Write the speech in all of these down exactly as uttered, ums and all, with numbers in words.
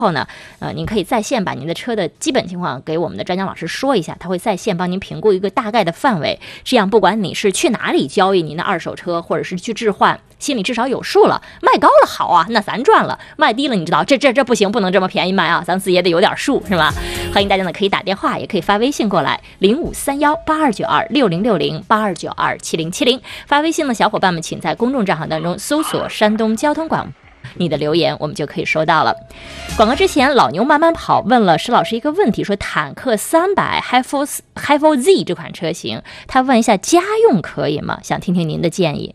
后呢，呃，您可以在线把您的车的基本情况给我们的专家老师说一下，他会在线帮您评估一个大概的范围，这样不管你是去哪里交易您的二手车，或者是去置换，心里至少有数了。卖高了好啊，那咱赚了；卖低了，你知道这这这不行，不能这么便宜卖啊，咱自己也得有点数，是吧？欢迎大家呢可以打电话，也可以发微信过来，零五三幺八二九二六零六零八二九二七零七零。发微信的小伙伴们，请在公众账号当中搜索山东交通广播，你的留言我们就可以收到了。广告之前，老牛慢慢跑问了石老师一个问题，说坦克三百 Hi-Four Z 这款车型，他问一下家用可以吗？想听听您的建议。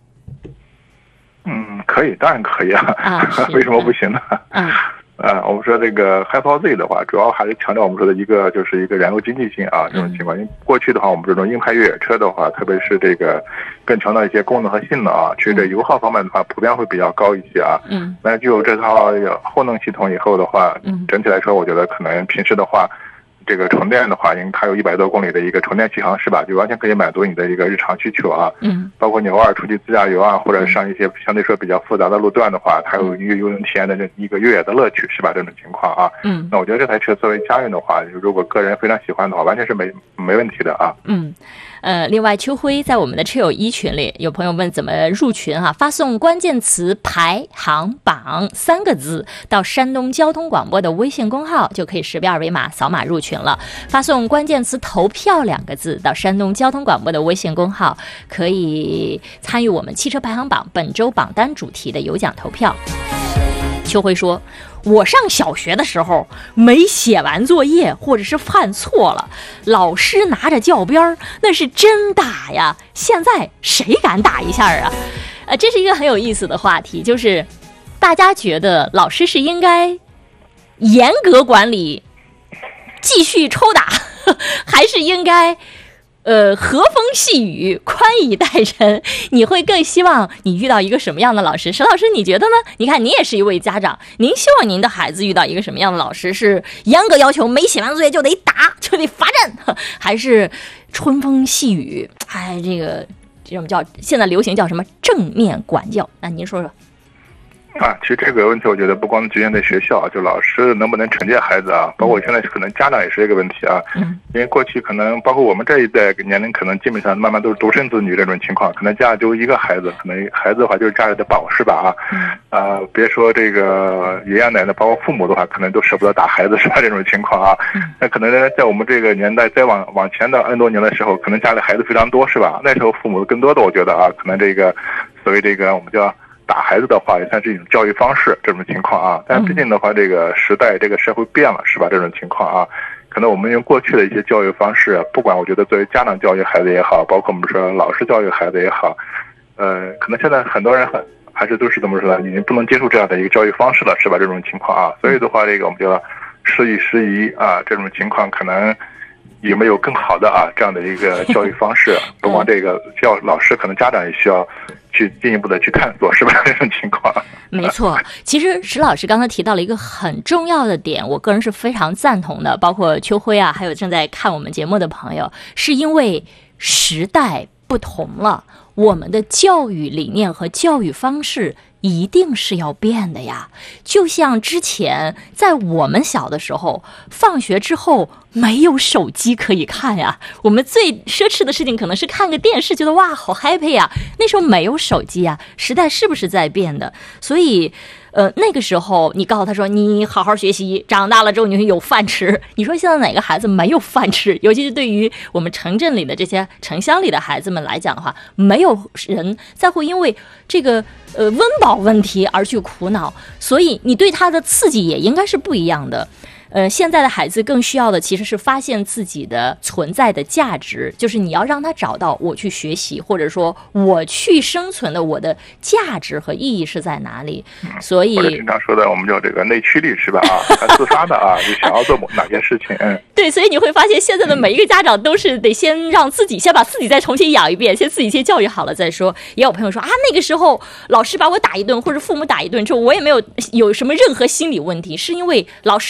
嗯，可以，当然可以啊， 啊为什么不行呢？ 嗯。 呃，我们说这个 Hi-Four Z 的话，主要还是强调我们说的一个就是一个燃油经济性啊这种情况。因为过去的话，我们这种硬派越野车的话，特别是这个更强调一些功能和性能啊，其实这油耗方面的话，普遍会比较高一些啊。嗯。那具有这套后能系统以后的话，嗯，整体来说，我觉得可能平时的话，这个充电的话，因为它有一百多公里的一个充电续航是吧，就完全可以满足你的一个日常需求啊。嗯。包括你偶尔出去自驾游啊，或者上一些相对说比较复杂的路段的话，它有一个游泳体验的这一个越野的乐趣是吧？这种情况啊。嗯。那我觉得这台车作为家用的话，如果个人非常喜欢的话，完全是没没问题的啊。 嗯。呃，另外，秋辉在我们的车友一群里，有朋友问怎么入群哈、啊？发送关键词“排行榜”三个字到山东交通广播的微信公号，就可以识别二维码扫码入群了。发送关键词“投票”两个字到山东交通广播的微信公号，可以参与我们汽车排行榜本周榜单主题的有奖投票。秋辉说，我上小学的时候没写完作业，或者是犯错了，老师拿着教鞭那是真打呀，现在谁敢打一下啊？呃，这是一个很有意思的话题，就是大家觉得老师是应该严格管理继续抽打，还是应该呃，和风细雨，宽以待人？你会更希望你遇到一个什么样的老师？石老师，你觉得呢？你看，你也是一位家长，您希望您的孩子遇到一个什么样的老师？是严格要求没写完作业就得打，就得罚站，还是春风细雨？哎，这个这种叫现在流行叫什么正面管教？那您说说。 啊，其实这个问题我觉得不光局限在学校，就老师能不能惩戒孩子啊，包括现在可能家长也是一个问题啊。嗯。因为过去可能包括我们这一代年龄，可能基本上慢慢都是独生子女这种情况，可能家里就一个孩子，可能孩子的话就是家里的宝是吧？啊。嗯。啊，别说这个爷爷奶奶，包括父母的话，可能都舍不得打孩子是吧？这种情况啊。嗯。那可能在我们这个年代再往往前的 N 多年的时候，可能家里孩子非常多是吧？那时候父母更多的，我觉得啊，可能这个所谓这个我们叫打孩子的话，也算是一种教育方式这种情况啊。但毕竟的话，这个时代这个社会变了是吧？这种情况啊，可能我们用过去的一些教育方式，不管我觉得作为家长教育孩子也好，包括我们说老师教育孩子也好，呃，可能现在很多人很还是都是怎么说呢？已经不能接受这样的一个教育方式了是吧？这种情况啊，所以的话，这个我们就要适宜时宜啊，这种情况可能有没有更好的啊这样的一个教育方式？不光这个教老师，可能家长也需要去进一步的去探索，是吧？这种情况。 没错，其实石老师刚才提到了一个很重要的点，我个人是非常赞同的，包括秋辉啊，还有正在看我们节目的朋友，是因为时代不同了，我们的教育理念和教育方式一定是要变的呀。就像之前在我们小的时候，放学之后没有手机可以看呀，我们最奢侈的事情可能是看个电视，觉得哇好 happy 呀。那时候没有手机呀，时代是不是在变的？所以呃，那个时候你告诉他说你好好学习，长大了之后你会有饭吃。你说现在哪个孩子没有饭吃？尤其是对于我们城镇里的这些城乡里的孩子们来讲的话，没有人再会因为这个呃温饱问题而去苦恼，所以你对他的刺激也应该是不一样的。呃，现在的孩子更需要的其实是发现自己的存在的价值，就是你要让他找到我去学习，或者说我去生存的我的价值和意义是在哪里。所以， 或者经常说的我们叫这个内驱力是吧？啊，他自发的啊，就想要做哪件事情。嗯， 对，所以你会发现现在的每一个家长都是得先让自己先把自己再重新养一遍，先自己先教育好了再说。也有朋友说啊，那个时候老师把我打一顿，或者父母打一顿之后，我也没有有什么任何心理问题，是因为老师打完了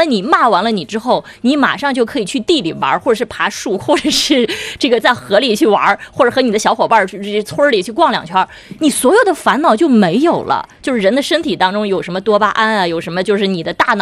了你骂完了你之后，你马上就可以去地里玩，或者是爬树，或者是这个在河里去玩，或者和你的小伙伴去村里去逛两圈，你所有的烦恼就没有了。就是人的身体当中有什么多巴胺啊，有什么就是你的大脑